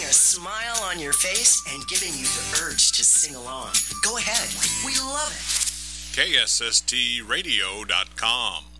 a smile on your face and giving you the urge to sing along. Go ahead. We love it. KSSTradio.com.